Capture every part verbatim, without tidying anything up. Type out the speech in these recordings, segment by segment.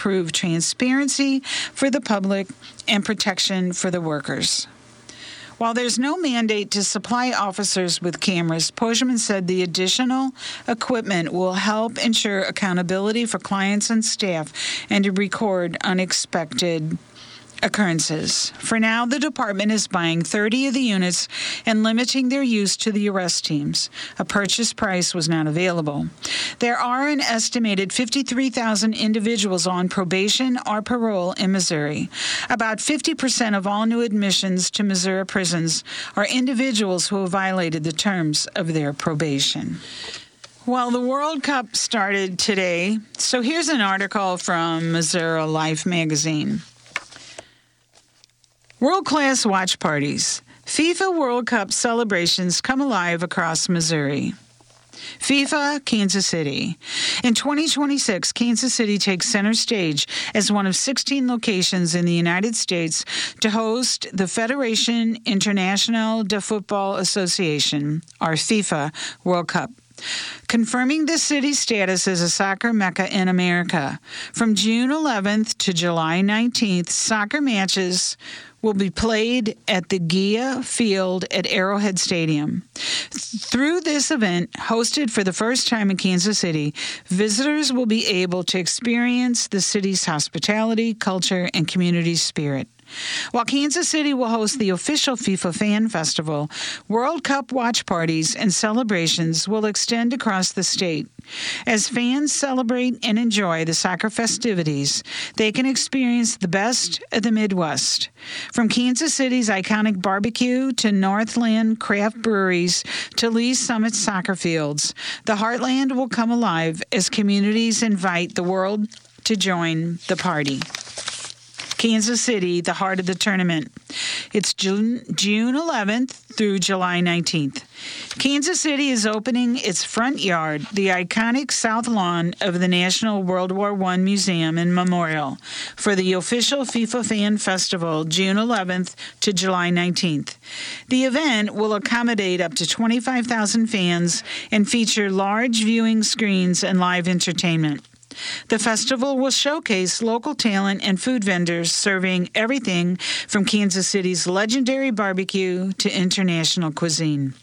improve transparency for the public and protection for the workers. While there's no mandate to supply officers with cameras, Poschmann said the additional equipment will help ensure accountability for clients and staff and to record unexpected occurrences. For now, the department is buying thirty of the units and limiting their use to the arrest teams. A purchase price was not available. There are an estimated fifty-three thousand individuals on probation or parole in Missouri. About fifty percent of all new admissions to Missouri prisons are individuals who have violated the terms of their probation. Well, the World Cup started today, so here's an article from Missouri Life magazine. World-class watch parties. FIFA World Cup celebrations come alive across Missouri. FIFA, Kansas City. In twenty twenty-six, Kansas City takes center stage as one of sixteen locations in the United States to host the Fédération Internationale de Football Association, or FIFA, World Cup, confirming the city's status as a soccer mecca in America. From June eleventh to July nineteenth, soccer matches will be played at the Gia Field at Arrowhead Stadium. Through this event, hosted for the first time in Kansas City, visitors will be able to experience the city's hospitality, culture, and community spirit. While Kansas City will host the official FIFA Fan Festival, World Cup watch parties and celebrations will extend across the state. As fans celebrate and enjoy the soccer festivities, they can experience the best of the Midwest. From Kansas City's iconic barbecue to Northland craft breweries to Lee's Summit soccer fields, the Heartland will come alive as communities invite the world to join the party. Kansas City, the heart of the tournament. It's June, June eleventh through July nineteenth. Kansas City is opening its front yard, the iconic south lawn of the National World War One Museum and Memorial, for the official FIFA Fan Festival, June eleventh to July nineteenth. The event will accommodate up to twenty-five thousand fans and feature large viewing screens and live entertainment. The festival will showcase local talent and food vendors serving everything from Kansas City's legendary barbecue to international cuisine.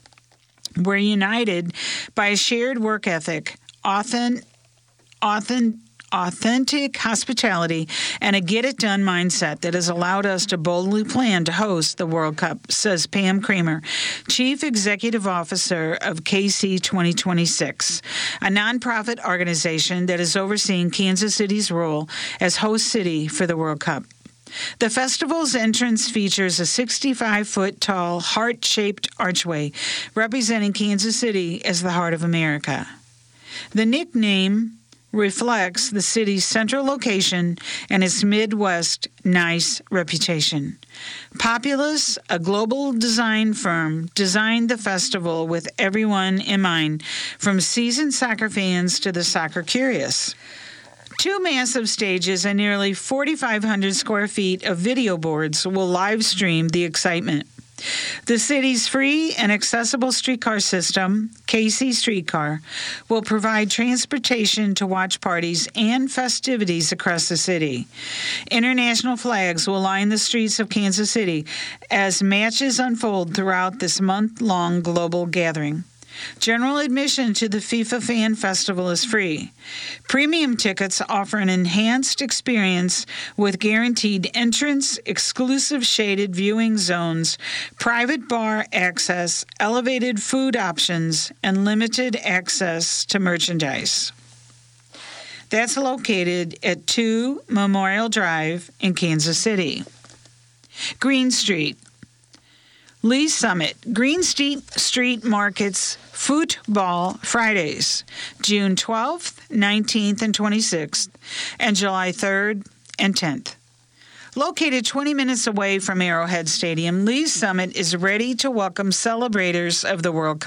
We're united by a shared work ethic, authentic, authentic, authentic hospitality, and a get-it-done mindset that has allowed us to boldly plan to host the World Cup, says Pam Kramer, Chief Executive Officer of K C twenty twenty-six, a nonprofit organization that is overseeing Kansas City's role as host city for the World Cup. The festival's entrance features a sixty-five foot tall, heart-shaped archway representing Kansas City as the heart of America. The nickname reflects the city's central location and its Midwest nice reputation. Populous, a global design firm, designed the festival with everyone in mind, from seasoned soccer fans to the soccer curious. Two massive stages and nearly forty-five hundred square feet of video boards will live stream the excitement. The city's free and accessible streetcar system, K C Streetcar, will provide transportation to watch parties and festivities across the city. International flags will line the streets of Kansas City as matches unfold throughout this month-long global gathering. General admission to the FIFA Fan Festival is free. Premium tickets offer an enhanced experience with guaranteed entrance, exclusive shaded viewing zones, private bar access, elevated food options, and limited access to merchandise. That's located at two Memorial Drive in Kansas City. Green Street. Lee's Summit, Green Street Markets Football Fridays, June twelfth, nineteenth, and twenty-sixth, and July third and tenth. Located twenty minutes away from Arrowhead Stadium, Lee's Summit is ready to welcome celebrators of the World Cup.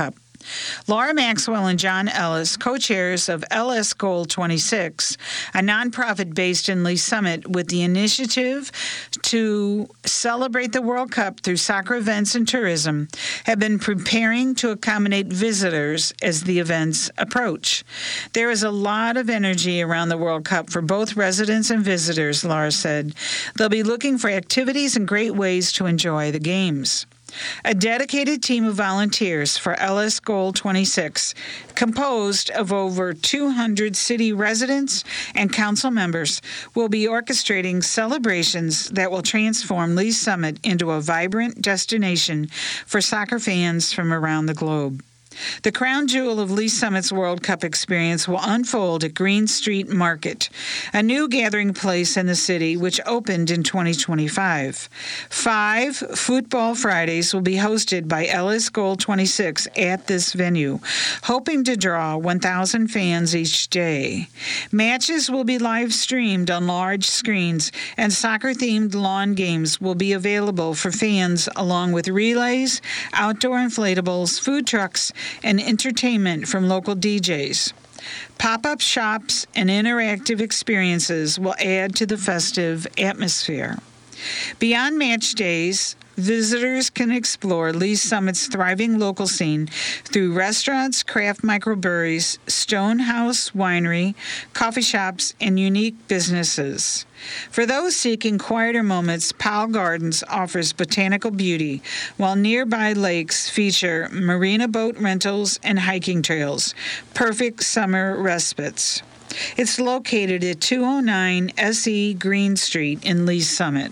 Laura Maxwell and John Ellis, co-chairs of L S Goal twenty-six, a nonprofit based in Lee Summit with the initiative to celebrate the World Cup through soccer events and tourism, have been preparing to accommodate visitors as the events approach. There is a lot of energy around the World Cup for both residents and visitors, Laura said. They'll be looking for activities and great ways to enjoy the games. A dedicated team of volunteers for L S Goal twenty-six, composed of over two hundred city residents and council members, will be orchestrating celebrations that will transform Lee Summit into a vibrant destination for soccer fans from around the globe. The crown jewel of Lee Summit's World Cup experience will unfold at Green Street Market, a new gathering place in the city which opened in twenty twenty-five. Five Football Fridays will be hosted by L S Goal twenty-six at this venue, hoping to draw one thousand fans each day. Matches will be live streamed on large screens, and soccer-themed lawn games will be available for fans, along with relays, outdoor inflatables, food trucks, and entertainment from local D Js. Pop-up shops and interactive experiences will add to the festive atmosphere. Beyond match days, visitors can explore Lee Summit's thriving local scene through restaurants, craft microbreweries, Stonehouse Winery, coffee shops, and unique businesses. For those seeking quieter moments, Powell Gardens offers botanical beauty, while nearby lakes feature marina boat rentals and hiking trails, perfect summer respites. It's located at two oh nine S E Green Street in Lee Summit.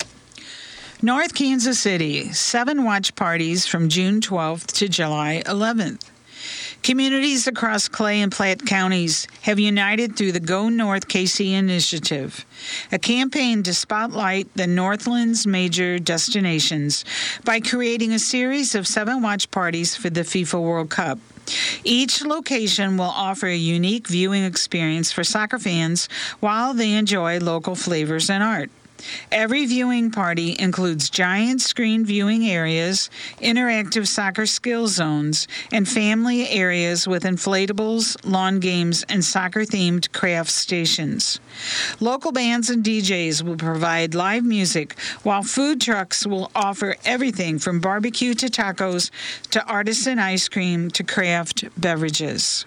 North Kansas City, seven watch parties from June twelfth to July eleventh. Communities across Clay and Platte counties have united through the Go North K C initiative, a campaign to spotlight the Northland's major destinations by creating a series of seven watch parties for the FIFA World Cup. Each location will offer a unique viewing experience for soccer fans while they enjoy local flavors and art. Every viewing party includes giant screen viewing areas, interactive soccer skill zones, and family areas with inflatables, lawn games, and soccer-themed craft stations. Local bands and D Js will provide live music, while food trucks will offer everything from barbecue to tacos to artisan ice cream to craft beverages.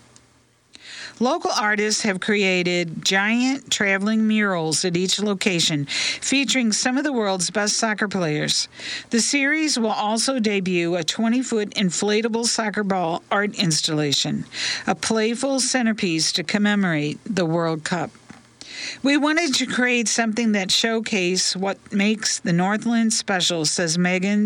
Local artists have created giant traveling murals at each location, featuring some of the world's best soccer players. The series will also debut a twenty-foot inflatable soccer ball art installation, a playful centerpiece to commemorate the World Cup. We wanted to create something that showcased what makes the Northland special, says Megan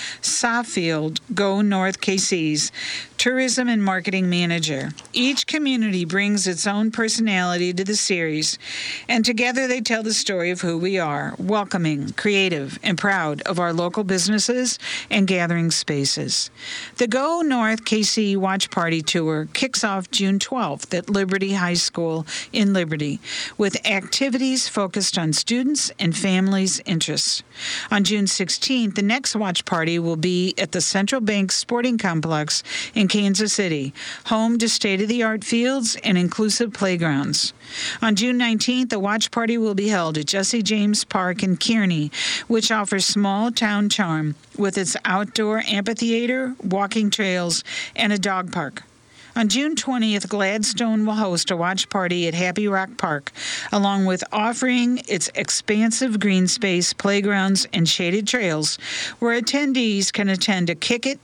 Sawfield, Go North K C's Tourism and Marketing Manager. Each community brings its own personality to the series, and together they tell the story of who we are, welcoming, creative, and proud of our local businesses and gathering spaces. The Go North K C Watch Party Tour kicks off June twelfth at Liberty High School in Liberty, with activities focused on students and families' interests. On June sixteenth, the next watch party will be at the Central Bank Sporting Complex in Kansas City, home to state-of-the-art fields and inclusive playgrounds. On June nineteenth, a watch party will be held at Jesse James Park in Kearney, which offers small town charm with its outdoor amphitheater, walking trails, and a dog park. On June twentieth, Gladstone will host a watch party at Happy Rock Park, along with offering its expansive green space, playgrounds, and shaded trails, where attendees can attend a Kick-It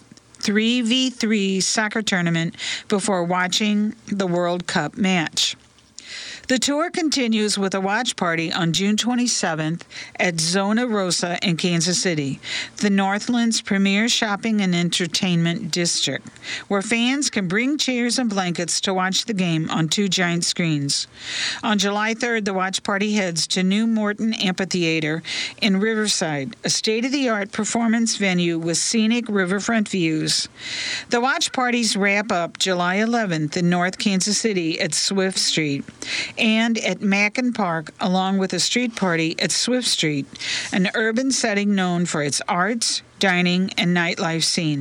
three v three soccer tournament before watching the World Cup match. The tour continues with a watch party on June twenty-seventh at Zona Rosa in Kansas City, the Northland's premier shopping and entertainment district, where fans can bring chairs and blankets to watch the game on two giant screens. On July third, the watch party heads to New Morton Amphitheater in Riverside, a state-of-the-art performance venue with scenic riverfront views. The watch parties wrap up July eleventh in North Kansas City at Swift Street, and at Mackin Park, along with a street party at Swift Street, an urban setting known for its arts, dining, and nightlife scene.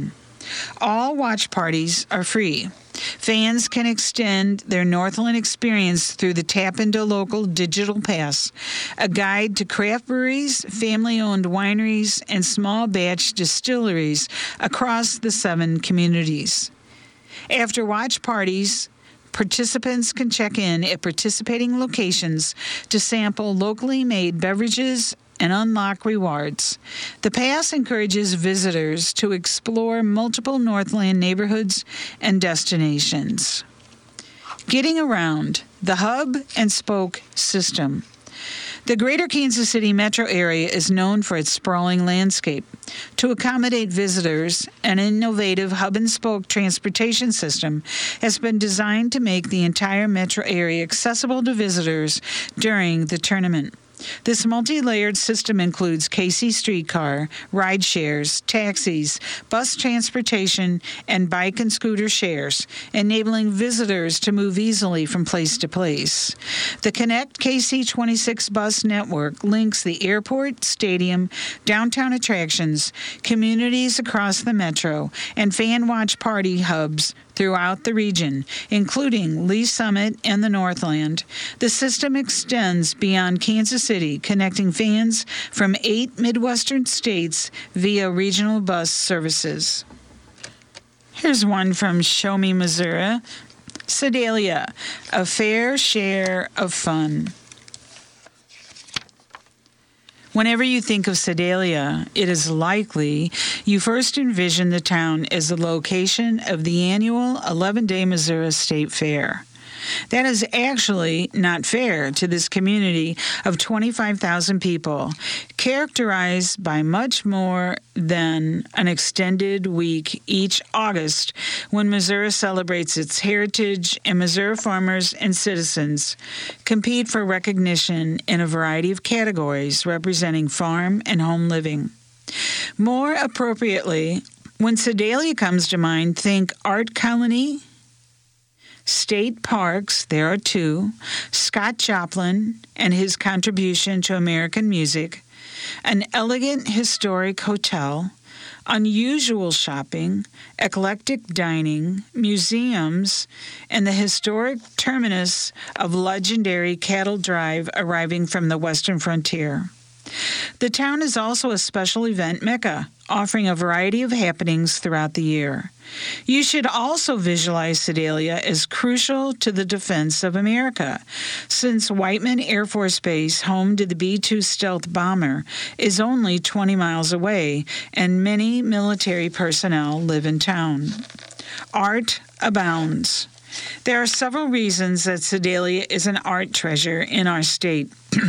All watch parties are free. Fans can extend their Northland experience through the Tap Into Local Digital Pass, a guide to craft breweries, family-owned wineries, and small batch distilleries across the seven communities. After watch parties, participants can check in at participating locations to sample locally made beverages and unlock rewards. The pass encourages visitors to explore multiple Northland neighborhoods and destinations. Getting around, the hub and spoke system. The Greater Kansas City metro area is known for its sprawling landscape. To accommodate visitors, an innovative hub-and-spoke transportation system has been designed to make the entire metro area accessible to visitors during the tournament. This multi-layered system includes K C streetcar, ride shares, taxis, bus transportation, and bike and scooter shares, enabling visitors to move easily from place to place. The Connect K C twenty-six bus network links the airport, stadium, downtown attractions, communities across the metro, and fan watch party hubs throughout the region, including Lee Summit and the Northland. The system extends beyond Kansas City, connecting fans from eight Midwestern states via regional bus services. Here's one from Show Me Missouri. Sedalia, a fair share of fun. Whenever you think of Sedalia, it is likely you first envision the town as the location of the annual eleven-day Missouri State Fair. That is actually not fair to this community of twenty-five thousand people, characterized by much more than an extended week each August when Missouri celebrates its heritage and Missouri farmers and citizens compete for recognition in a variety of categories representing farm and home living. More appropriately, when Sedalia comes to mind, think art colony, state parks, there are two, Scott Joplin and his contribution to American music, an elegant historic hotel, unusual shopping, eclectic dining, museums, and the historic terminus of legendary Cattle Drive arriving from the western frontier. The town is also a special event mecca, offering a variety of happenings throughout the year. You should also visualize Sedalia as crucial to the defense of America, since Whiteman Air Force Base, home to the B two stealth bomber, is only twenty miles away, and many military personnel live in town. Art abounds. There are several reasons that Sedalia is an art treasure in our state.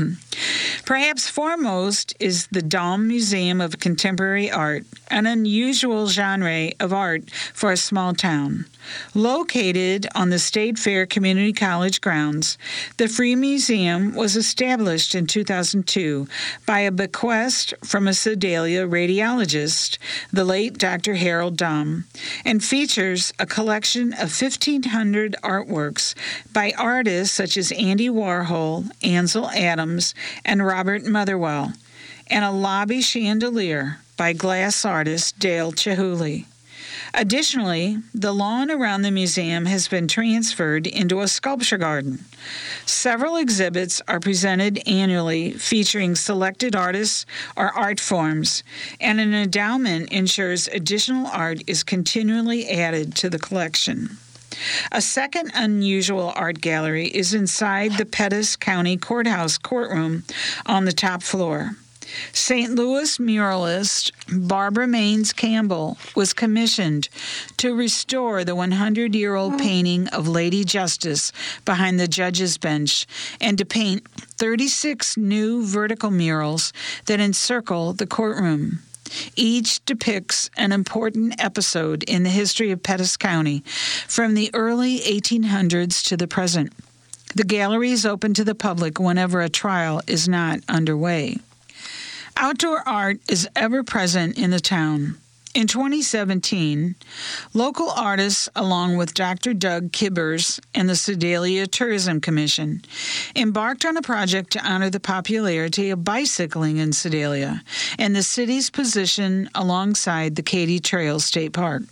Perhaps foremost is the Daum Museum of Contemporary Art, an unusual genre of art for a small town. Located on the State Fair Community College grounds, the Free Museum was established in two thousand two by a bequest from a Sedalia radiologist, the late Doctor Harold Daum, and features a collection of fifteen hundred artworks by artists such as Andy Warhol, Ansel Adams, and Robert Motherwell, and a lobby chandelier by glass artist Dale Chihuly. Additionally, the lawn around the museum has been transferred into a sculpture garden. Several exhibits are presented annually featuring selected artists or art forms, and an endowment ensures additional art is continually added to the collection. A second unusual art gallery is inside the Pettis County Courthouse courtroom on the top floor. Saint Louis muralist Barbara Maines Campbell was commissioned to restore the hundred-year-old painting of Lady Justice behind the judge's bench and to paint thirty-six new vertical murals that encircle the courtroom. Each depicts an important episode in the history of Pettis County, from the early eighteen hundreds to the present. The gallery is open to the public whenever a trial is not underway. Outdoor art is ever present in the town. In twenty seventeen, local artists, along with Doctor Doug Kibbers and the Sedalia Tourism Commission, embarked on a project to honor the popularity of bicycling in Sedalia and the city's position alongside the Katy Trail State Park.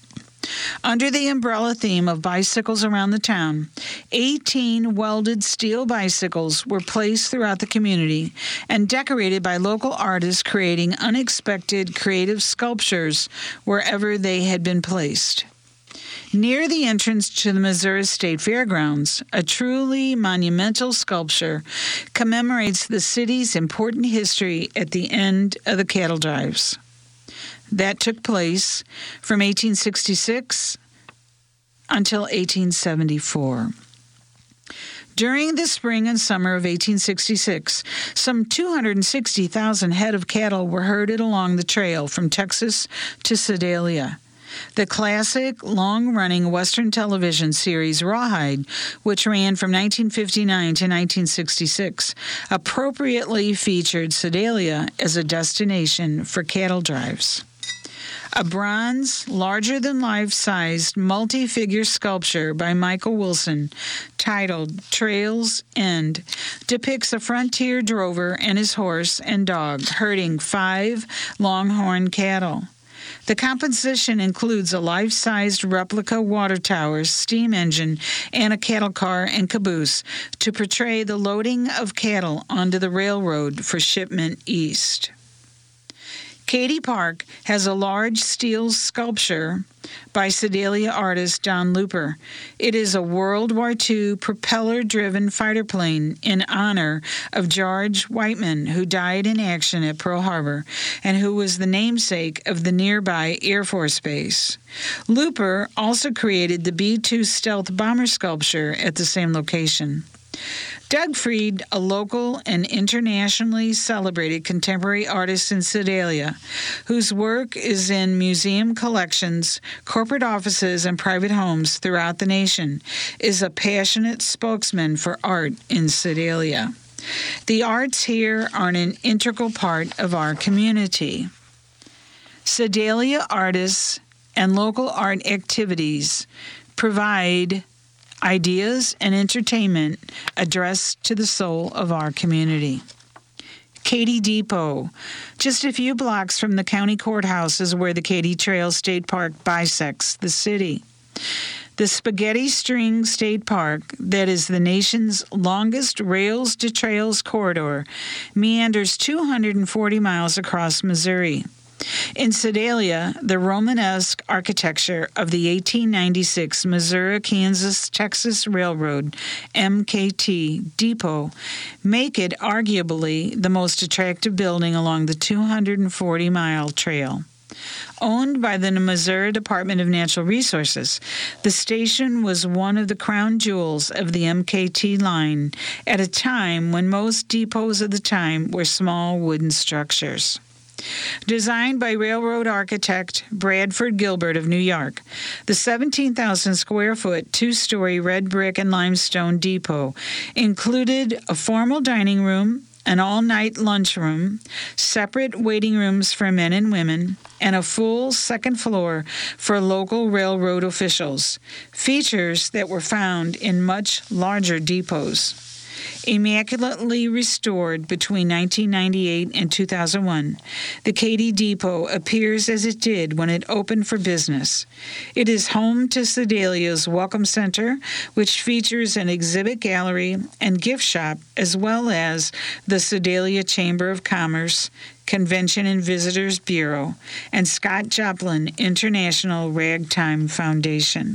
Under the umbrella theme of bicycles around the town, eighteen welded steel bicycles were placed throughout the community and decorated by local artists, creating unexpected creative sculptures wherever they had been placed. Near the entrance to the Missouri State Fairgrounds, a truly monumental sculpture commemorates the city's important history at the end of the cattle drives. That took place from eighteen sixty-six until eighteen seventy-four. During the spring and summer of eighteen sixty-six, some two hundred sixty thousand head of cattle were herded along the trail from Texas to Sedalia. The classic, long-running Western television series Rawhide, which ran from nineteen fifty-nine to nineteen sixty-six, appropriately featured Sedalia as a destination for cattle drives. A bronze, larger-than-life-sized, multi-figure sculpture by Michael Wilson, titled Trail's End, depicts a frontier drover and his horse and dog herding five longhorn cattle. The composition includes a life-sized replica water tower, steam engine, and a cattle car and caboose to portray the loading of cattle onto the railroad for shipment east. Katy Park has a large steel sculpture by Sedalia artist Don Looper. It is a World War Two propeller-driven fighter plane in honor of George Whiteman, who died in action at Pearl Harbor and who was the namesake of the nearby Air Force Base. Looper also created the B two stealth bomber sculpture at the same location. Doug Freed, a local and internationally celebrated contemporary artist in Sedalia, whose work is in museum collections, corporate offices, and private homes throughout the nation, is a passionate spokesman for art in Sedalia. The arts here are an integral part of our community. Sedalia artists and local art activities provide ideas and entertainment addressed to the soul of our community. Katy Depot. Just a few blocks from the county courthouse is where the Katy Trail State Park bisects the city. The Spaghetti String State Park, that is the nation's longest rails-to-trails corridor, meanders two hundred forty miles across Missouri. In Sedalia, the Romanesque architecture of the eighteen ninety-six Missouri-Kansas-Texas Railroad, M K T, depot make it arguably the most attractive building along the two hundred forty mile trail. Owned by the Missouri Department of Natural Resources, the station was one of the crown jewels of the M K T line at a time when most depots of the time were small wooden structures. Designed by railroad architect Bradford Gilbert of New York, the seventeen thousand square foot two-story red brick and limestone depot included a formal dining room, an all-night lunchroom, separate waiting rooms for men and women, and a full second floor for local railroad officials, features that were found in much larger depots. Immaculately restored between nineteen ninety-eight and two thousand one, the Katy Depot appears as it did when it opened for business. It is home to Sedalia's Welcome Center, which features an exhibit gallery and gift shop, as well as the Sedalia Chamber of Commerce, Convention and Visitors Bureau, and Scott Joplin International Ragtime Foundation.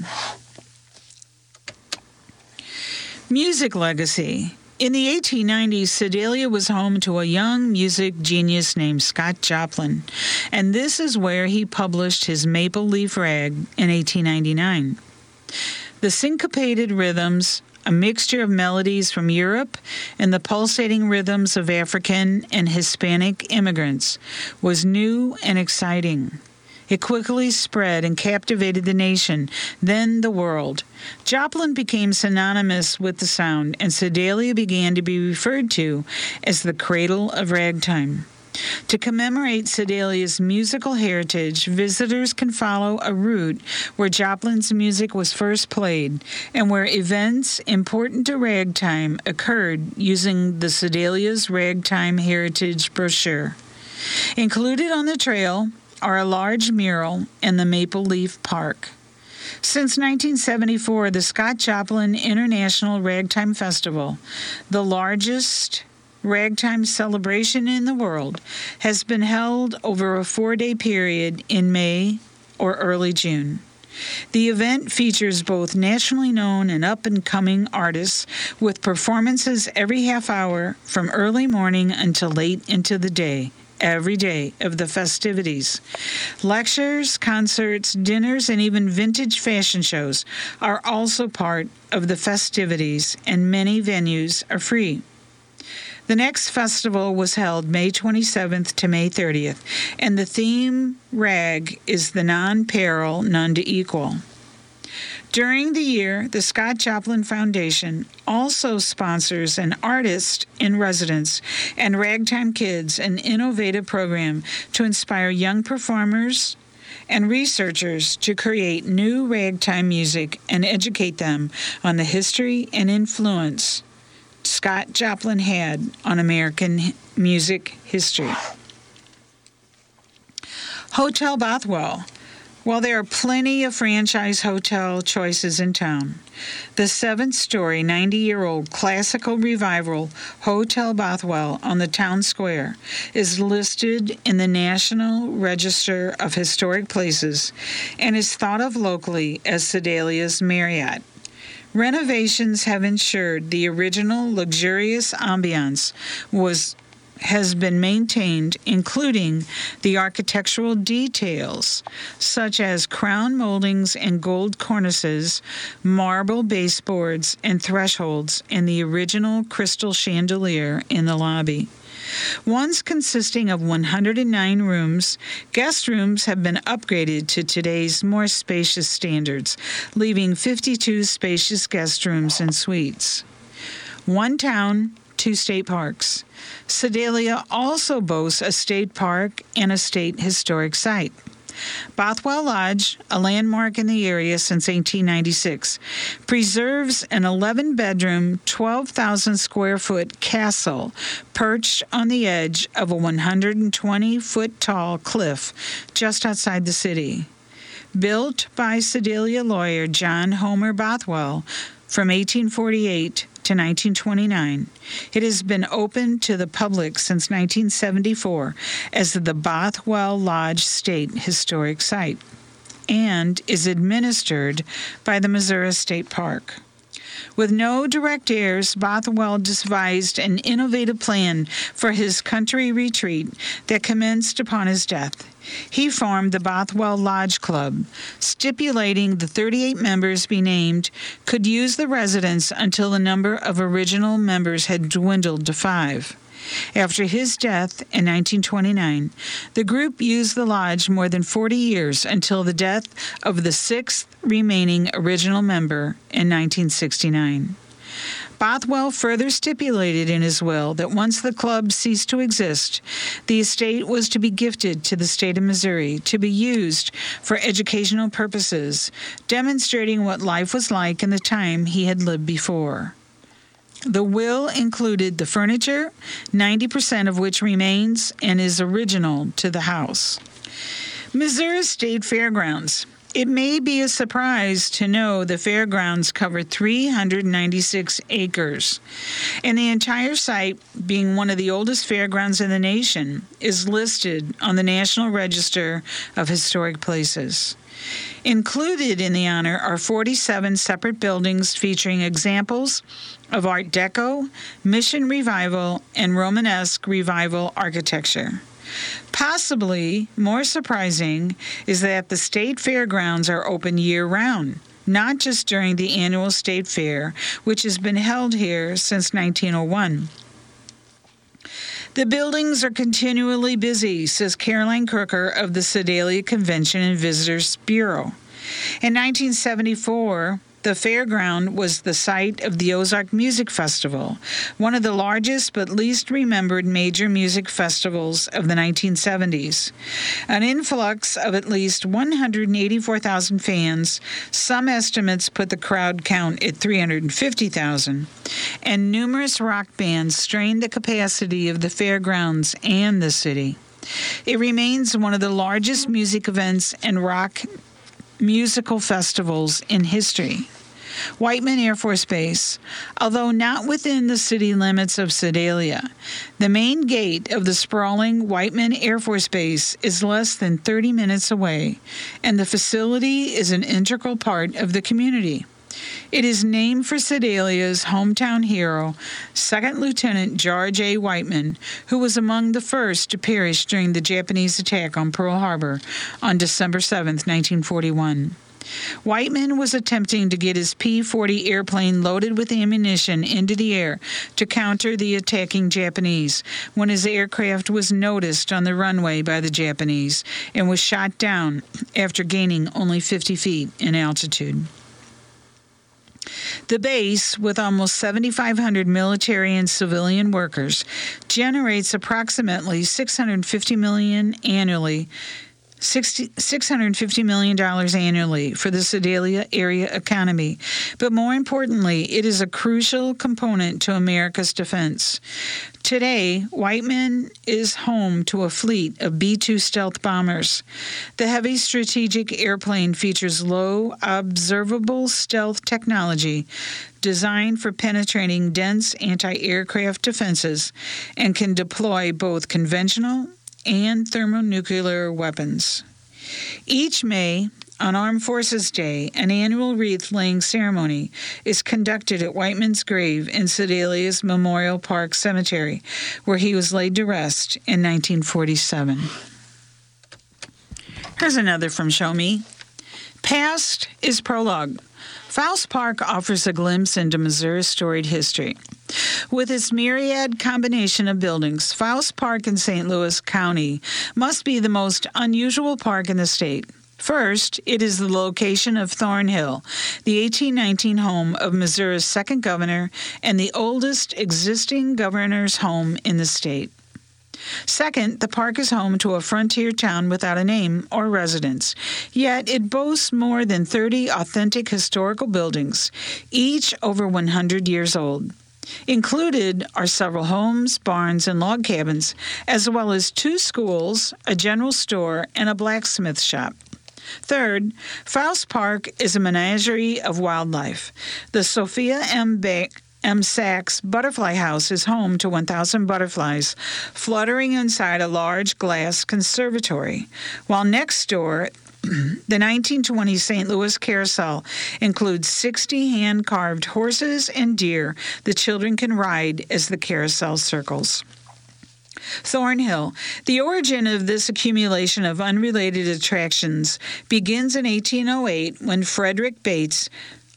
Music legacy. In the eighteen nineties, Sedalia was home to a young music genius named Scott Joplin, and this is where he published his Maple Leaf Rag in eighteen ninety-nine. The syncopated rhythms, a mixture of melodies from Europe and the pulsating rhythms of African and Hispanic immigrants, was new and exciting. It quickly spread and captivated the nation, then the world. Joplin became synonymous with the sound, and Sedalia began to be referred to as the cradle of ragtime. To commemorate Sedalia's musical heritage, visitors can follow a route where Joplin's music was first played and where events important to ragtime occurred using the Sedalia's Ragtime Heritage brochure. Included on the trail are a large mural and the Maple Leaf Park. Since nineteen seventy-four, the Scott Joplin International Ragtime Festival, the largest ragtime celebration in the world, has been held over a four-day period in May or early June. The event features both nationally known and up-and-coming artists with performances every half hour from early morning until late into the day, every day of the festivities. Lectures, concerts, dinners, and even vintage fashion shows are also part of the festivities, and many venues are free. The next festival was held May twenty-seventh to May thirtieth, and the theme rag is the non-peril, none to equal. During the year, the Scott Joplin Foundation also sponsors an Artist in Residence and Ragtime Kids, an innovative program to inspire young performers and researchers to create new ragtime music and educate them on the history and influence Scott Joplin had on American music history. Hotel Bothwell. While there are plenty of franchise hotel choices in town, the seven-story, ninety-year-old classical revival Hotel Bothwell on the town square is listed in the National Register of Historic Places and is thought of locally as Sedalia's Marriott. Renovations have ensured the original luxurious ambiance was has been maintained, including the architectural details, such as crown moldings and gold cornices, marble baseboards and thresholds, and the original crystal chandelier in the lobby. Once consisting of one hundred nine rooms, guest rooms have been upgraded to today's more spacious standards, leaving fifty-two spacious guest rooms and suites. One town, two state parks. Sedalia also boasts a state park and a state historic site. Bothwell Lodge, a landmark in the area since eighteen ninety-six, preserves an eleven-bedroom, twelve thousand square foot castle perched on the edge of a one hundred twenty foot tall cliff just outside the city. Built by Sedalia lawyer John Homer Bothwell from eighteen forty-eight to nineteen twenty-nine, it has been open to the public since nineteen seventy-four as the Bothwell Lodge State Historic Site and is administered by the Missouri State Park. With no direct heirs, Bothwell devised an innovative plan for his country retreat that commenced upon his death. He formed the Bothwell Lodge Club, stipulating the thirty-eight members be named could use the residence until the number of original members had dwindled to five. After his death in nineteen twenty-nine, the group used the lodge more than forty years until the death of the sixth remaining original member in nineteen sixty-nine. Bothwell further stipulated in his will that once the club ceased to exist, the estate was to be gifted to the state of Missouri to be used for educational purposes, demonstrating what life was like in the time he had lived before. The will included the furniture, ninety percent of which remains and is original to the house. Missouri State Fairgrounds. It may be a surprise to know the fairgrounds cover three hundred ninety-six acres, and the entire site, being one of the oldest fairgrounds in the nation, is listed on the National Register of Historic Places. Included in the honor are forty-seven separate buildings featuring examples of Art Deco, Mission Revival, and Romanesque Revival architecture. Possibly more surprising is that the state fairgrounds are open year-round, not just during the annual state fair, which has been held here since nineteen oh one. The buildings are continually busy, says Caroline Crooker of the Sedalia Convention and Visitors Bureau. In nineteen seventy-four, the fairground was the site of the Ozark Music Festival, one of the largest but least remembered major music festivals of the nineteen seventies. An influx of at least one hundred eighty-four thousand fans, some estimates put the crowd count at three hundred fifty thousand, and numerous rock bands strained the capacity of the fairgrounds and the city. It remains one of the largest music events and rock musical festivals in history. Whiteman Air Force Base, although not within the city limits of Sedalia, the main gate of the sprawling Whiteman Air Force Base is less than thirty minutes away, and the facility is an integral part of the community. It is named for Sedalia's hometown hero, Second Lieutenant George A. Whiteman, who was among the first to perish during the Japanese attack on Pearl Harbor on December seventh, nineteen forty-one. Whiteman was attempting to get his P forty airplane loaded with ammunition into the air to counter the attacking Japanese when his aircraft was noticed on the runway by the Japanese and was shot down after gaining only fifty feet in altitude. The base, with almost seven thousand five hundred military and civilian workers, generates approximately six hundred fifty million dollars annually six hundred fifty million dollars annually for the Sedalia area economy, but more importantly, it is a crucial component to America's defense. Today, Whiteman is home to a fleet of B two stealth bombers. The heavy strategic airplane features low observable stealth technology designed for penetrating dense anti-aircraft defenses and can deploy both conventional and thermonuclear weapons. Each May, on Armed Forces Day, an annual wreath-laying ceremony is conducted at Whiteman's grave in Sedalia's Memorial Park Cemetery, where he was laid to rest in nineteen forty-seven. Here's another from Show Me. Past is Prologue. Faust Park offers a glimpse into Missouri's storied history. With its myriad combination of buildings, Faust Park in Saint Louis County must be the most unusual park in the state. First, it is the location of Thornhill, the eighteen nineteen home of Missouri's second governor and the oldest existing governor's home in the state. Second, the park is home to a frontier town without a name or residence, yet it boasts more than thirty authentic historical buildings, each over one hundred years old. Included are several homes, barns, and log cabins, as well as two schools, a general store, and a blacksmith shop. Third, Faust Park is a menagerie of wildlife. The Sophia M. Ba- M. Sachs Butterfly House is home to one thousand butterflies fluttering inside a large glass conservatory, while next door, the nineteen twenty Saint Louis Carousel includes sixty hand-carved horses and deer the children can ride as the carousel circles. Thornhill. The origin of this accumulation of unrelated attractions begins in eighteen oh eight when Frederick Bates,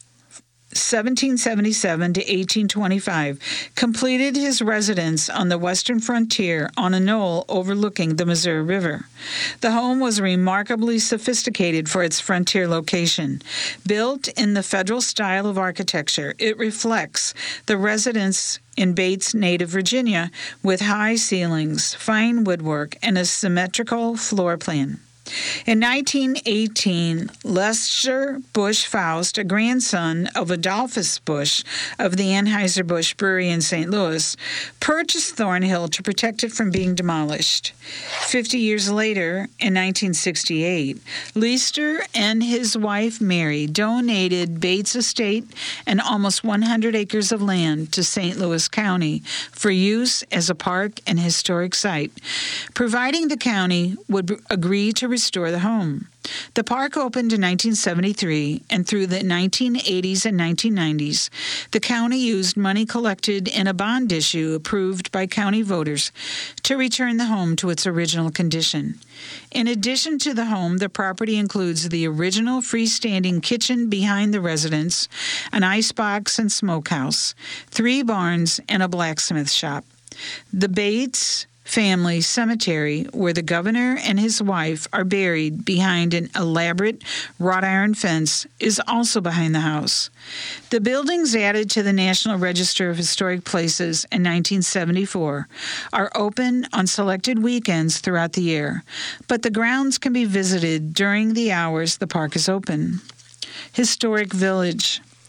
seventeen seventy-seven to eighteen twenty-five, completed his residence on the western frontier on a knoll overlooking the Missouri River. The home was remarkably sophisticated for its frontier location. Built in the federal style of architecture, it reflects the residence in Bates' native Virginia with high ceilings, fine woodwork, and a symmetrical floor plan. In nineteen eighteen, Lester Bush Faust, a grandson of Adolphus Bush of the Anheuser-Busch Brewery in Saint Louis, purchased Thornhill to protect it from being demolished. Fifty years later, in nineteen sixty-eight, Lester and his wife Mary donated Bates' estate and almost one hundred acres of land to Saint Louis County for use as a park and historic site, providing the county would agree to restore the home. The park opened in nineteen seventy-three, and through the nineteen eighties and nineteen nineties, the county used money collected in a bond issue approved by county voters to return the home to its original condition. In addition to the home, the property includes the original freestanding kitchen behind the residence, an icebox and smokehouse, three barns, and a blacksmith shop. The Bates family cemetery, where the governor and his wife are buried behind an elaborate wrought iron fence, is also behind the house. The buildings added to the National Register of Historic Places in nineteen seventy-four are open on selected weekends throughout the year, but the grounds can be visited during the hours the park is open. Historic Village.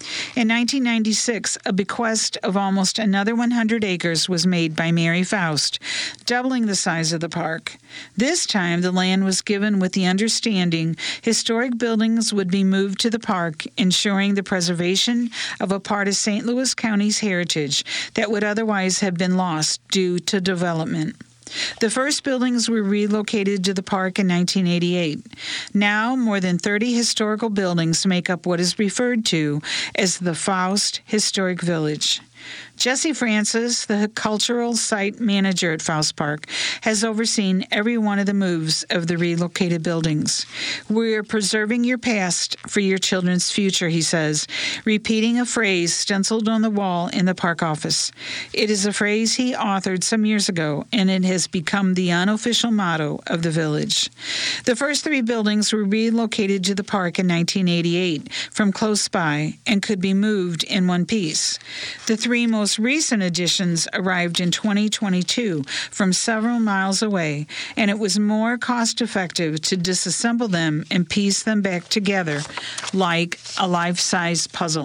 In nineteen ninety-six, a bequest of almost another one hundred acres was made by Mary Faust, doubling the size of the park. This time, the land was given with the understanding historic buildings would be moved to the park, ensuring the preservation of a part of Saint Louis County's heritage that would otherwise have been lost due to development. The first buildings were relocated to the park in nineteen eighty-eight. Now, more than thirty historical buildings make up what is referred to as the Faust Historic Village. Jesse Francis, the cultural site manager at Faust Park, has overseen every one of the moves of the relocated buildings. "We are preserving your past for your children's future," he says, repeating a phrase stenciled on the wall in the park office. It is a phrase he authored some years ago, and it has become the unofficial motto of the village. The first three buildings were relocated to the park in nineteen eighty-eight from close by and could be moved in one piece. The three most recent additions arrived in twenty twenty-two from several miles away, and it was more cost-effective to disassemble them and piece them back together like a life-size puzzle.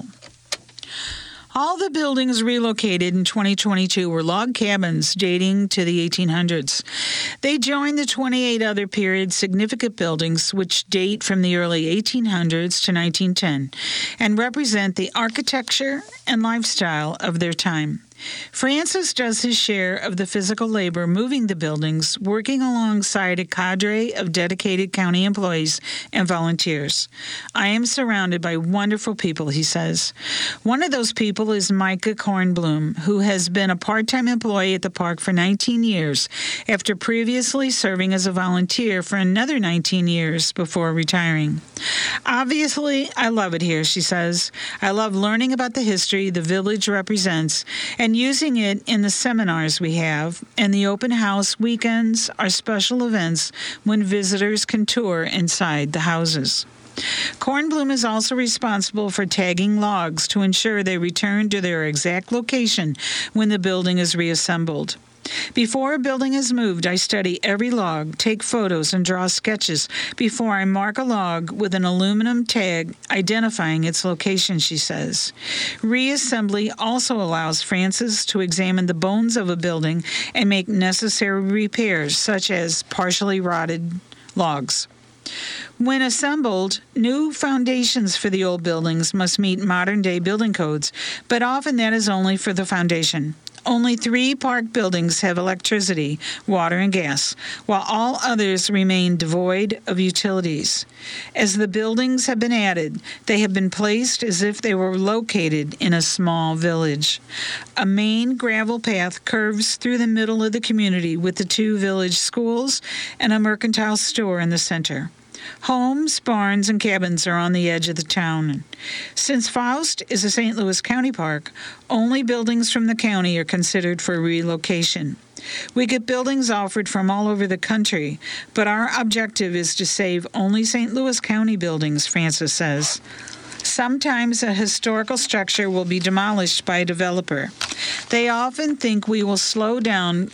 All the buildings relocated in twenty twenty-two were log cabins dating to the eighteen hundreds. They join the twenty-eight other period significant buildings which date from the early eighteen hundreds to nineteen ten and represent the architecture and lifestyle of their time. Francis does his share of the physical labor moving the buildings, working alongside a cadre of dedicated county employees and volunteers. "I am surrounded by wonderful people," he says. One of those people is Micah Kornblum, who has been a part-time employee at the park for nineteen years, after previously serving as a volunteer for another nineteen years before retiring. "Obviously, I love it here," she says. "I love learning about the history the village represents and using it in the seminars we have, and the open house weekends are special events when visitors can tour inside the houses." Kornblum is also responsible for tagging logs to ensure they return to their exact location when the building is reassembled. "Before a building is moved, I study every log, take photos, and draw sketches before I mark a log with an aluminum tag identifying its location," she says. Reassembly also allows Francis to examine the bones of a building and make necessary repairs, such as partially rotted logs. When assembled, new foundations for the old buildings must meet modern-day building codes, but often that is only for the foundation. Only three park buildings have electricity, water, and gas, while all others remain devoid of utilities. As the buildings have been added, they have been placed as if they were located in a small village. A main gravel path curves through the middle of the community with the two village schools and a mercantile store in the center. Homes, barns, and cabins are on the edge of the town. Since Faust is a Saint Louis County park, only buildings from the county are considered for relocation. We get buildings offered from all over the country, but our objective is to save only Saint Louis County buildings, Francis says. Sometimes a historical structure will be demolished by a developer. They often think we will slow down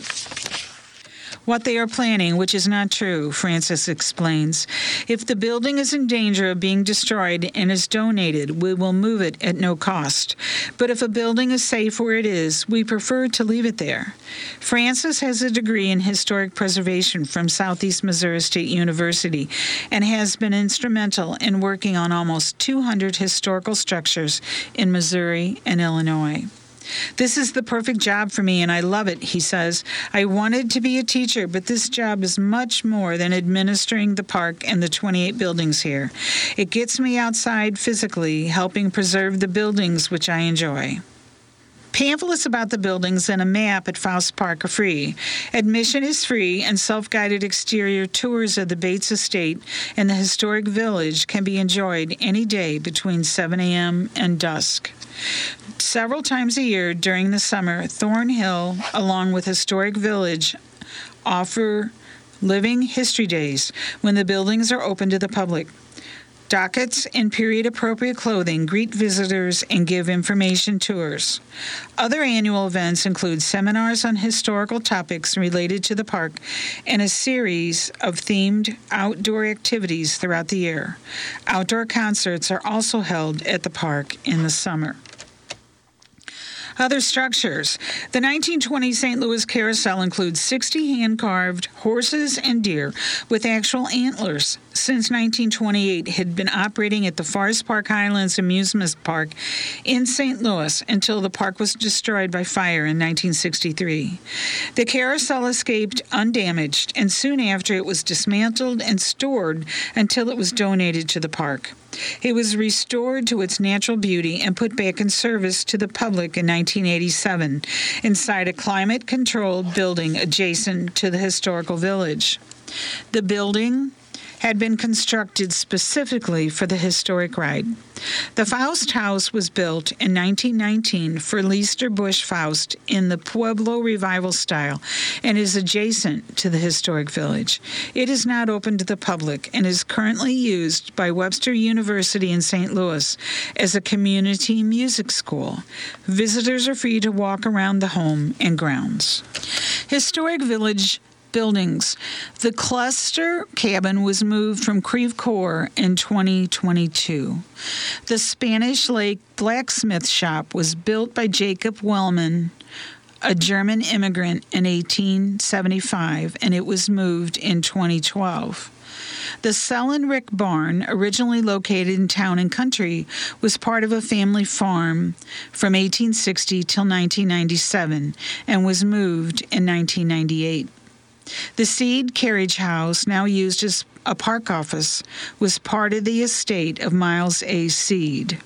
what they are planning, which is not true, Francis explains. If the building is in danger of being destroyed and is donated, we will move it at no cost. But if a building is safe where it is, we prefer to leave it there. Francis has a degree in historic preservation from Southeast Missouri State University and has been instrumental in working on almost two hundred historical structures in Missouri and Illinois. "This is the perfect job for me, and I love it," he says. "I wanted to be a teacher, but this job is much more than administering the park and the twenty-eight buildings here. It gets me outside physically, helping preserve the buildings which I enjoy." Pamphlets about the buildings and a map at Faust Park are free. Admission is free, and self-guided exterior tours of the Bates Estate and the historic village can be enjoyed any day between seven a.m. and dusk. Several times a year during the summer, Thornhill, along with Historic Village, offer Living History Days when the buildings are open to the public. Dockets and period-appropriate clothing greet visitors and give information tours. Other annual events include seminars on historical topics related to the park and a series of themed outdoor activities throughout the year. Outdoor concerts are also held at the park in the summer. Other structures. The nineteen twenty Saint Louis Carousel includes sixty hand-carved horses and deer with actual antlers. Since nineteen twenty-eight, it had been operating at the Forest Park Highlands Amusement Park in Saint Louis until the park was destroyed by fire in nineteen sixty-three. The carousel escaped undamaged, and soon after it was dismantled and stored until it was donated to the park. It was restored to its natural beauty and put back in service to the public in nineteen eighty-seven inside a climate-controlled building adjacent to the historical village. The building had been constructed specifically for the historic ride. The Faust House was built in nineteen nineteen for Leicester Bush Faust in the Pueblo Revival style and is adjacent to the historic village. It is not open to the public and is currently used by Webster University in Saint Louis as a community music school. Visitors are free to walk around the home and grounds. Historic Village buildings. The cluster cabin was moved from Creve Coeur in twenty twenty-two. The Spanish Lake blacksmith shop was built by Jacob Wellman, a German immigrant, in eighteen seventy-five, and it was moved in twenty twelve. The Sellenrick Barn, originally located in Town and Country, was part of a family farm from eighteen sixty till nineteen ninety-seven and was moved in nineteen ninety-eight. The Seed Carriage House, now used as a park office, was part of the estate of Miles A. Seed.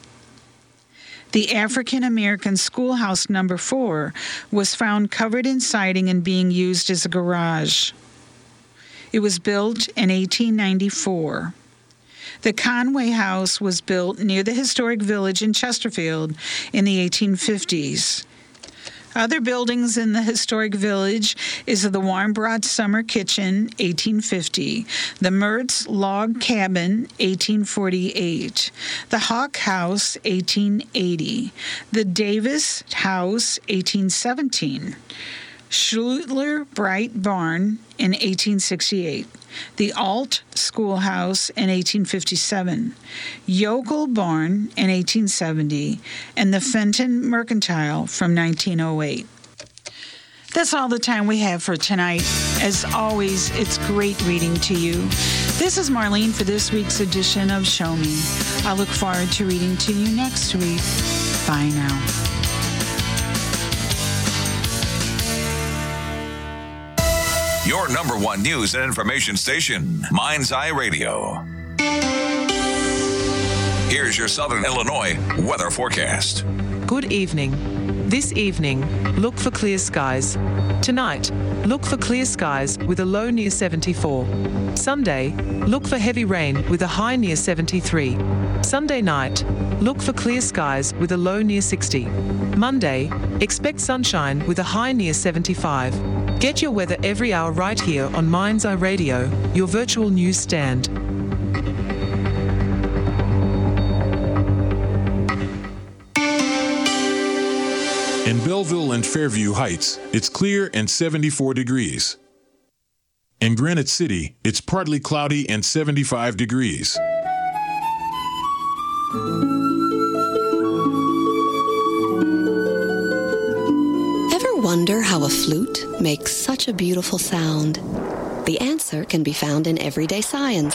The African American Schoolhouse Number Four was found covered in siding and being used as a garage. It was built in eighteen ninety-four. The Conway House was built near the historic village in Chesterfield in the eighteen fifties. Other buildings in the historic village is the Warmbrodt Summer Kitchen, eighteen fifty, the Mertz Log Cabin, eighteen forty-eight, the Hawk House, eighteen eighty, the Davis House, eighteen seventeen, Schlutler Bright Barn in eighteen sixty-eight, the Alt Schoolhouse in eighteen fifty-seven, Yokel Barn in eighteen seventy, and the Fenton Mercantile from nineteen oh eight. That's all the time we have for tonight. As always, it's great reading to you. This is Marlene for this week's edition of Show Me. I look forward to reading to you next week. Bye now. Your number one news and information station, Mind's Eye Radio. Here's your Southern Illinois weather forecast. Good evening. This evening, look for clear skies. Tonight, look for clear skies with a low near seventy-four. Sunday, look for heavy rain with a high near seventy-three. Sunday night, look for clear skies with a low near sixty. Monday, expect sunshine with a high near seventy-five. Get your weather every hour right here on Mind's Eye Radio, your virtual news stand. In Belleville and Fairview Heights, it's clear and seventy-four degrees. In Granite City, it's partly cloudy and seventy-five degrees. Wonder how a flute makes such a beautiful sound? The answer can be found in everyday science.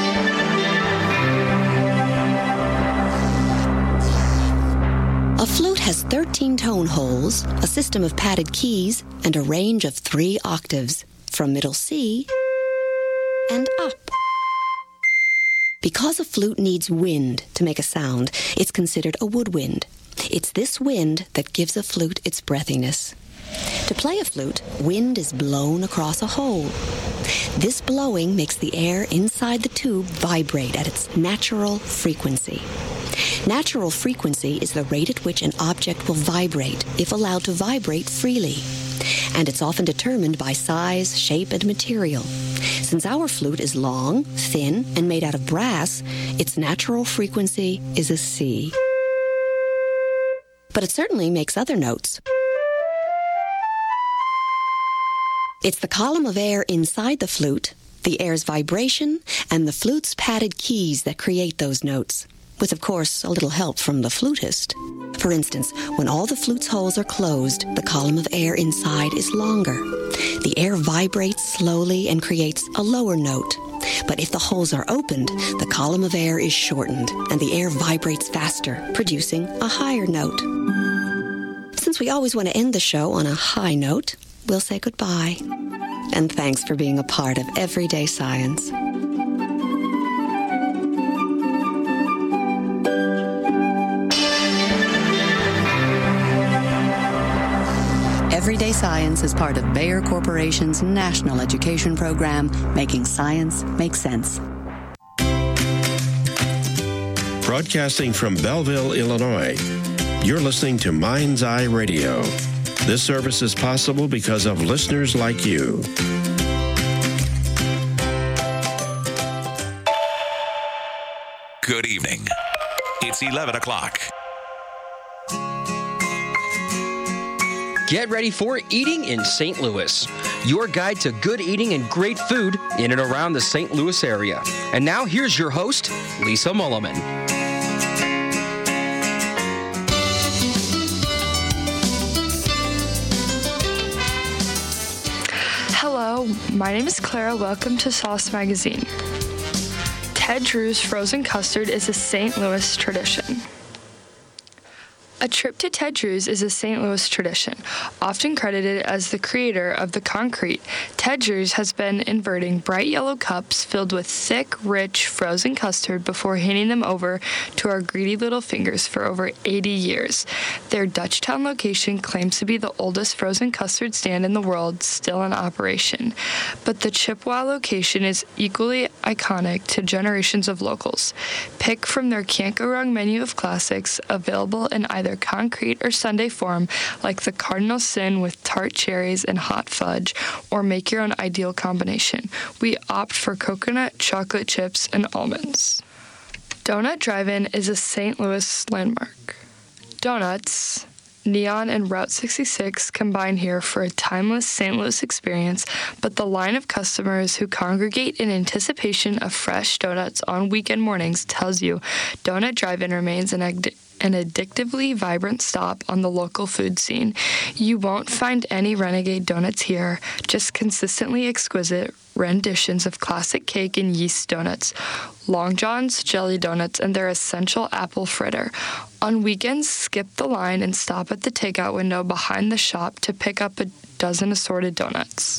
A flute has thirteen tone holes, a system of padded keys, and a range of three octaves, from middle C and up. Because a flute needs wind to make a sound, it's considered a woodwind. It's this wind that gives a flute its breathiness. To play a flute, wind is blown across a hole. This blowing makes the air inside the tube vibrate at its natural frequency. Natural frequency is the rate at which an object will vibrate if allowed to vibrate freely. and it's often determined by size, shape, and material. Since our flute is long, thin, and made out of brass, its natural frequency is a C. But it certainly makes other notes. It's the column of air inside the flute, the air's vibration, and the flute's padded keys that create those notes, with, of course, a little help from the flutist. For instance, when all the flute's holes are closed, the column of air inside is longer. The air vibrates slowly and creates a lower note. But if the holes are opened, the column of air is shortened, and the air vibrates faster, producing a higher note. Since we always want to end the show on a high note, we'll say goodbye. And thanks for being a part of Everyday Science. Everyday Science is part of Bayer Corporation's national education program, making science make sense. Broadcasting from Belleville, Illinois, you're listening to Mind's Eye Radio. This service is possible because of listeners like you. Good evening. It's eleven o'clock. Get ready for Eating in Saint Louis, your guide to good eating and great food in and around the Saint Louis area. And now here's your host, Lisa Mulliman. Hello, my name is Clara. Welcome to Sauce Magazine. Ted Drewes frozen custard is a Saint Louis tradition. A trip to Ted Drewes is a Saint Louis tradition. Often credited as the creator of the concrete, Ted Drewes has been inverting bright yellow cups filled with thick, rich, frozen custard before handing them over to our greedy little fingers for over eighty years. Their Dutchtown location claims to be the oldest frozen custard stand in the world, still in operation. But the Chippewa location is equally iconic to generations of locals. Pick from their Can't Go Wrong menu of classics, available in either concrete or sundae form, like the Cardinal Sin with tart cherries and hot fudge, or make your own ideal combination. We opt for coconut, chocolate chips, and almonds. Donut Drive-In is a Saint Louis landmark. Donuts, Neon, and Route sixty-six combine here for a timeless Saint Louis experience, but the line of customers who congregate in anticipation of fresh donuts on weekend mornings tells you Donut Drive-In remains an ag- an addictively vibrant stop on the local food scene. You won't find any renegade donuts here, just consistently exquisite renditions of classic cake and yeast donuts, Long John's jelly donuts, and their essential apple fritter. On weekends, skip the line and stop at the takeout window behind the shop to pick up a dozen assorted donuts.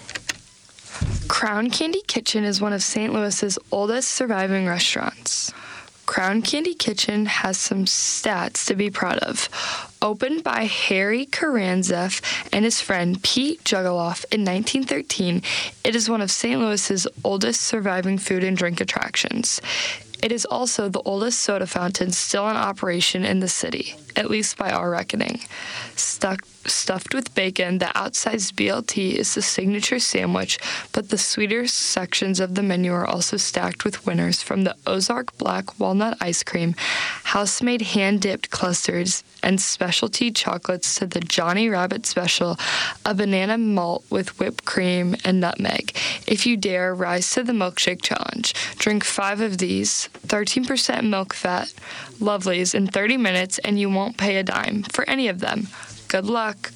Crown Candy Kitchen is one of Saint Louis's oldest surviving restaurants. Crown Candy Kitchen has some stats to be proud of. Opened by Harry Karanzeff and his friend Pete Jugaloff in nineteen thirteen, it is one of Saint Louis's oldest surviving food and drink attractions. It is also the oldest soda fountain still in operation in the city, at least by our reckoning. Stuck, stuffed with bacon, the outsized B L T is the signature sandwich, but the sweeter sections of the menu are also stacked with winners, from the Ozark Black Walnut Ice Cream, house-made hand-dipped clusters, and specialty chocolates to the Johnny Rabbit Special, a banana malt with whipped cream and nutmeg. If you dare, rise to the milkshake challenge. Drink five of these, thirteen percent milk fat, lovelies in thirty minutes, and you won't pay a dime for any of them. Good luck.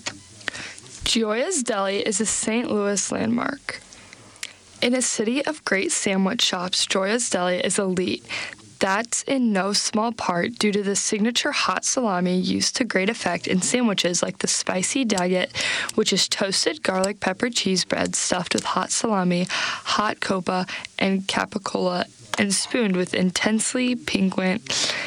Gioia's Deli is a Saint Louis landmark. In a city of great sandwich shops, Gioia's Deli is elite. That's in no small part due to the signature hot salami used to great effect in sandwiches like the spicy daggett, which is toasted garlic pepper cheese bread stuffed with hot salami, hot copa, and capicola, and spooned with intensely piquant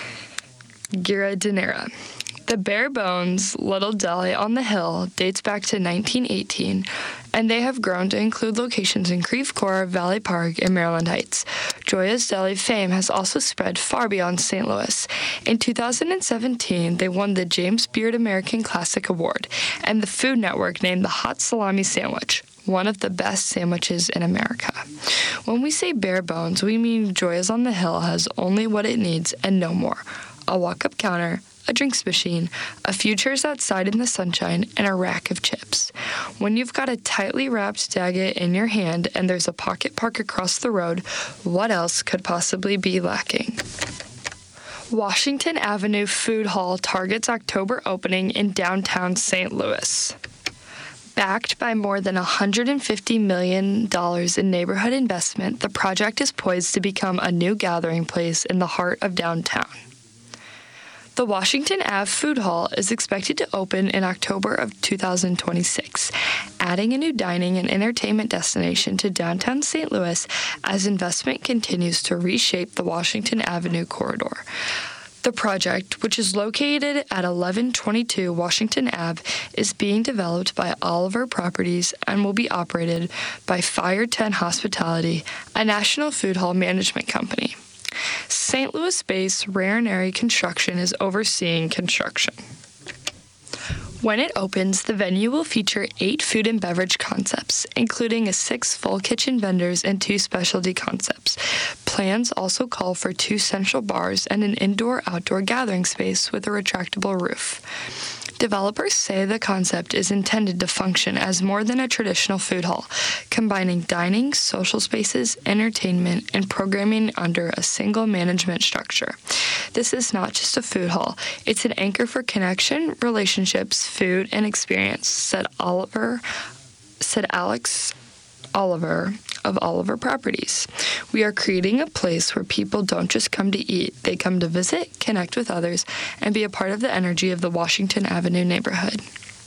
giardiniera. The Bare Bones Little Deli on the Hill dates back to nineteen eighteen and they have grown to include locations in Creve Coeur, Valley Park, and Maryland Heights. Joya's Deli fame has also spread far beyond Saint Louis. In two thousand seventeen, they won the James Beard American Classic Award, and the Food Network named the hot salami sandwich one of the best sandwiches in America. When we say bare bones, we mean Joya's on the Hill has only what it needs and no more. A walk-up counter, a drinks machine, a few chairs outside in the sunshine, and a rack of chips. When you've got a tightly wrapped Daggett in your hand and there's a pocket park across the road, what else could possibly be lacking? Washington Avenue Food Hall targets October opening in downtown Saint Louis. Backed by more than one hundred fifty million dollars in neighborhood investment, the project is poised to become a new gathering place in the heart of downtown. The Washington Avenue Food Hall is expected to open in October of two thousand twenty-six, adding a new dining and entertainment destination to downtown Saint Louis as investment continues to reshape the Washington Avenue corridor. The project, which is located at eleven twenty-two Washington Avenue, is being developed by Oliver Properties and will be operated by Fire ten Hospitality, a national food hall management company. Saint Louis-based Rare Construction is overseeing construction. When it opens, the venue will feature eight food and beverage concepts, including a six full kitchen vendors and two specialty concepts. Plans also call for two central bars and an indoor-outdoor gathering space with a retractable roof. Developers say the concept is intended to function as more than a traditional food hall, combining dining, social spaces, entertainment, and programming under a single management structure. This is not just a food hall, it's an anchor for connection, relationships, food, and experience, said Oliver, said Alex Oliver of Oliver Properties. We are creating a place where people don't just come to eat, they come to visit, connect with others, and be a part of the energy of the Washington Avenue neighborhood.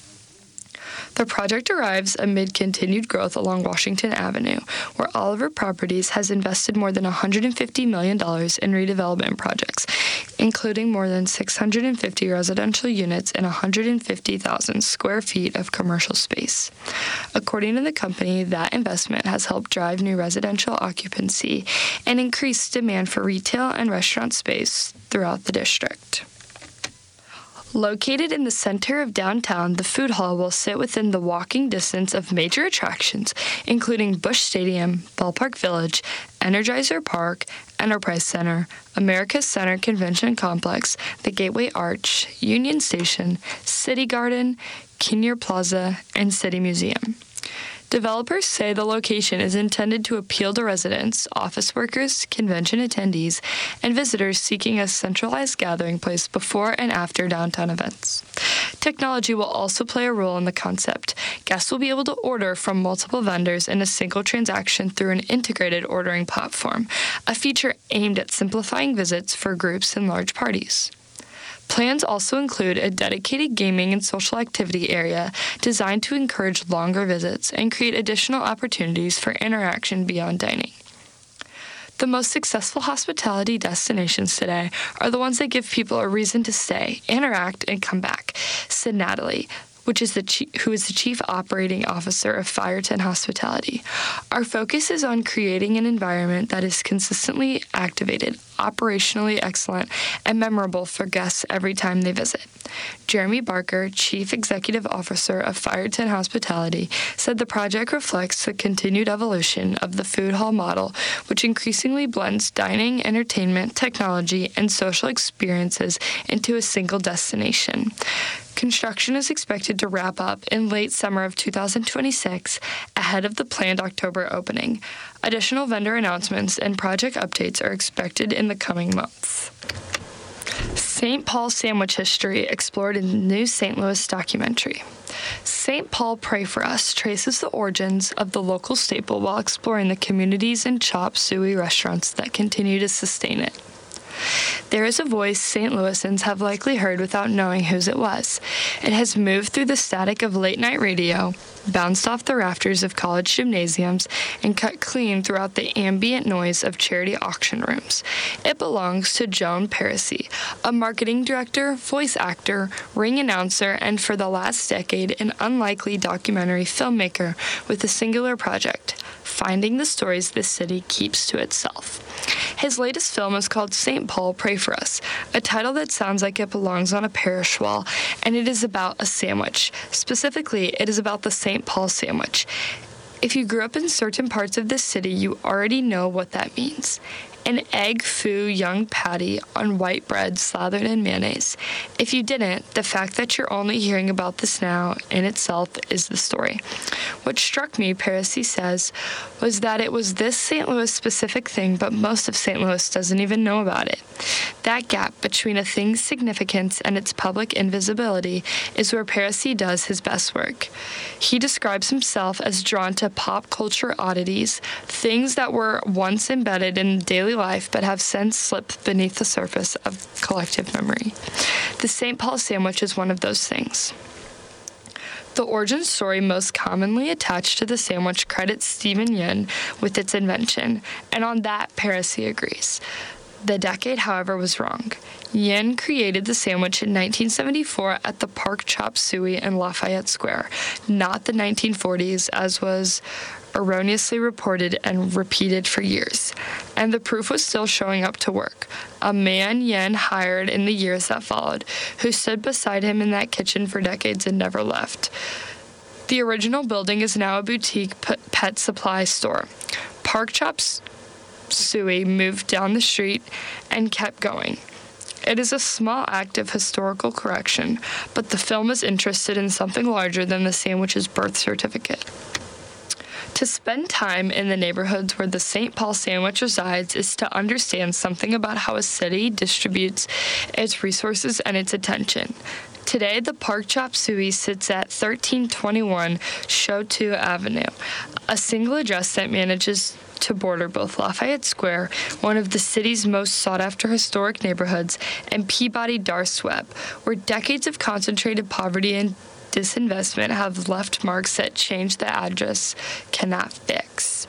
The project arrives amid continued growth along Washington Avenue, where Oliver Properties has invested more than one hundred fifty million dollars in redevelopment projects, including more than six hundred fifty residential units and one hundred fifty thousand square feet of commercial space. According to the company, that investment has helped drive new residential occupancy and increased demand for retail and restaurant space throughout the district. Located in the center of downtown, the food hall will sit within the walking distance of major attractions, including Busch Stadium, Ballpark Village, Energizer Park, Enterprise Center, America's Center Convention Complex, the Gateway Arch, Union Station, City Garden, Kinnear Plaza, and City Museum. Developers say the location is intended to appeal to residents, office workers, convention attendees, and visitors seeking a centralized gathering place before and after downtown events. Technology will also play a role in the concept. Guests will be able to order from multiple vendors in a single transaction through an integrated ordering platform, a feature aimed at simplifying visits for groups and large parties. Plans also include a dedicated gaming and social activity area designed to encourage longer visits and create additional opportunities for interaction beyond dining. The most successful hospitality destinations today are the ones that give people a reason to stay, interact, and come back, said Natalie, which is the chief, who is the Chief Operating Officer of Fire ten Hospitality. Our focus is on creating an environment that is consistently activated, operationally excellent, and memorable for guests every time they visit. Jeremy Barker, Chief Executive Officer of Fire ten Hospitality, said the project reflects the continued evolution of the food hall model, which increasingly blends dining, entertainment, technology, and social experiences into a single destination. Construction is expected to wrap up in late summer of two thousand twenty-six, ahead of the planned October opening. Additional vendor announcements and project updates are expected in the coming months. Saint Paul sandwich history explored in the new Saint Louis documentary. Saint Paul Pray For Us traces the origins of the local staple while exploring the communities and chop suey restaurants that continue to sustain it. There is a voice Saint Louisans have likely heard without knowing whose it was. It has moved through the static of late-night radio, bounced off the rafters of college gymnasiums, and cut clean throughout the ambient noise of charity auction rooms. It belongs to Joan Parisi, a marketing director, voice actor, ring announcer, and for the last decade, an unlikely documentary filmmaker with a singular project: finding the stories this city keeps to itself. His latest film is called Saint Paul, Pray for Us, a title that sounds like it belongs on a parish wall, and it is about a sandwich. Specifically, it is about the Saint Paul sandwich. If you grew up in certain parts of this city, you already know what that means. An egg foo young patty on white bread slathered in mayonnaise. If you didn't, the fact that you're only hearing about this now in itself is the story. What struck me, Parisi says, was that it was this Saint Louis specific thing, but most of Saint Louis doesn't even know about it. That gap between a thing's significance and its public invisibility is where Parisi does his best work. He describes himself as drawn to pop culture oddities, things that were once embedded in daily life but have since slipped beneath the surface of collective memory. The Saint Paul sandwich is one of those things. The origin story most commonly attached to the sandwich credits Stephen Yin with its invention, and on that Parisi agrees. The decade, however, was wrong. Yin created the sandwich in nineteen seventy-four at the Park Chop Suey in Lafayette Square, not the nineteen forties, as was erroneously reported and repeated for years. And the proof was still showing up to work. A man Yin hired in the years that followed, who stood beside him in that kitchen for decades and never left. The original building is now a boutique pet supply store. Park Chop Suey moved down the street and kept going. It is a small act of historical correction, but the film is interested in something larger than the sandwich's birth certificate. To spend time in the neighborhoods where the Saint Paul sandwich resides is to understand something about how a city distributes its resources and its attention. Today, the Park Chop Suey sits at thirteen twenty-one Choteau Avenue, a single address that manages to border both Lafayette Square, one of the city's most sought-after historic neighborhoods, and Peabody-Darst Web, where decades of concentrated poverty and disinvestment have left marks that change the address cannot fix.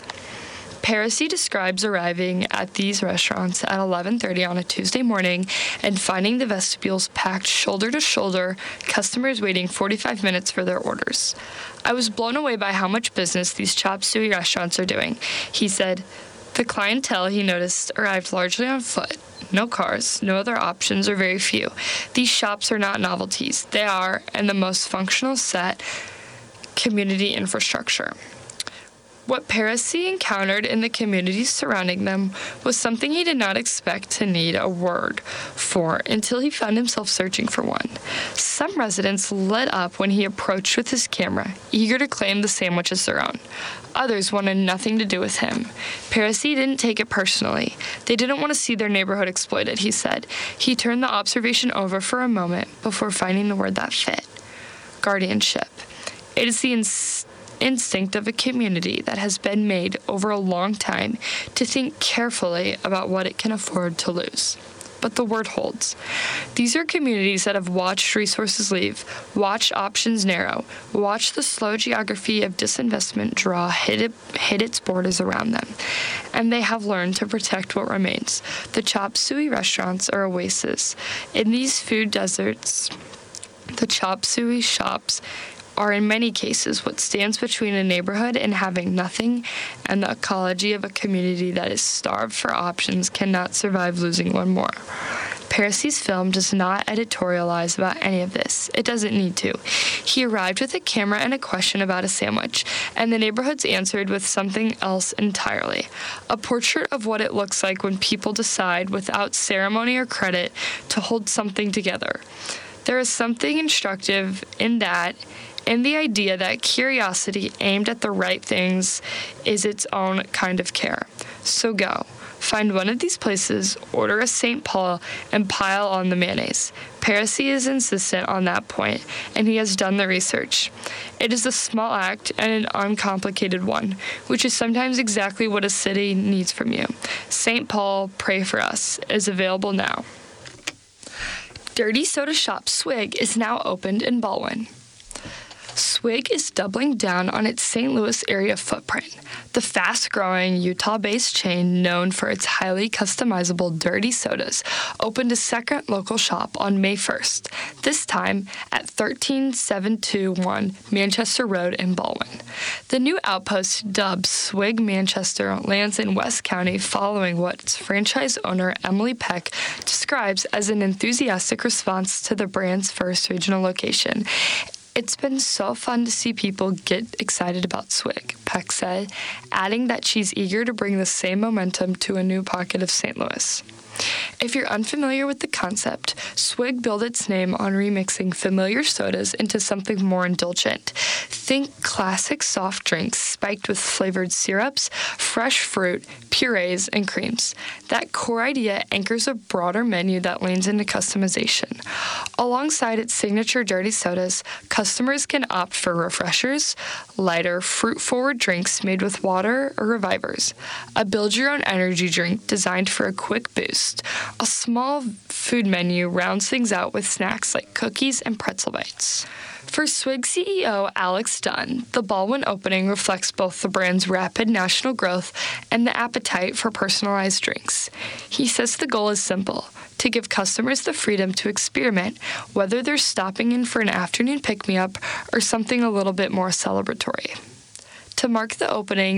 Parisi describes arriving at these restaurants at eleven thirty on a Tuesday morning and finding the vestibules packed shoulder to shoulder, customers waiting forty-five minutes for their orders. I was blown away by how much business these Chop Suey restaurants are doing, he said. The clientele, he noticed, arrived largely on foot. No cars, no other options, or very few. These shops are not novelties. They are, and the most functional set, community infrastructure. What Parisi encountered in the communities surrounding them was something he did not expect to need a word for until he found himself searching for one. Some residents lit up when he approached with his camera, eager to claim the sandwich as their own. Others wanted nothing to do with him. Parisi didn't take it personally. They didn't want to see their neighborhood exploited, he said. He turned the observation over for a moment before finding the word that fit. Guardianship. It is the ins- instinct of a community that has been made over a long time to think carefully about what it can afford to lose. But the word holds. These are communities that have watched resources leave, watched options narrow, watched the slow geography of disinvestment draw hit, it, hit its borders around them, and they have learned to protect what remains. The Chop Suey restaurants are oases. In these food deserts, the Chop Suey shops are in many cases what stands between a neighborhood and having nothing, and the ecology of a community that is starved for options cannot survive losing one more. Parisi's film does not editorialize about any of this. It doesn't need to. He arrived with a camera and a question about a sandwich, and the neighborhoods answered with something else entirely. A portrait of what it looks like when people decide, without ceremony or credit, to hold something together. There is something instructive in that, in the idea that curiosity aimed at the right things is its own kind of care. So go. Find one of these places, order a Saint Paul, and pile on the mayonnaise. Parisi is insistent on that point, and he has done the research. It is a small act and an uncomplicated one, which is sometimes exactly what a city needs from you. Saint Paul, pray for us, is available now. Dirty Soda Shop Swig is now opened in Baldwin. Swig is doubling down on its Saint Louis area footprint. The fast-growing Utah-based chain, known for its highly customizable dirty sodas, opened a second local shop on May first, this time at thirteen seven two one Manchester Road in Baldwin. The new outpost, dubbed Swig Manchester, lands in West County following what its franchise owner Emily Peck describes as an enthusiastic response to the brand's first regional location. It's been so fun to see people get excited about Swig, Peck said, adding that she's eager to bring the same momentum to a new pocket of Saint Louis. If you're unfamiliar with the concept, Swig built its name on remixing familiar sodas into something more indulgent. Think classic soft drinks spiked with flavored syrups, fresh fruit, purees, and creams. That core idea anchors a broader menu that leans into customization. Alongside its signature dirty sodas, customers can opt for refreshers, lighter, fruit-forward drinks made with water or revivers, a build-your-own energy drink designed for a quick boost. A small food menu rounds things out with snacks like cookies and pretzel bites. For Swig C E O Alex Dunn, the Baldwin opening reflects both the brand's rapid national growth and the appetite for personalized drinks. He says the goal is simple: to give customers the freedom to experiment, whether they're stopping in for an afternoon pick-me-up or something a little bit more celebratory. To mark the opening,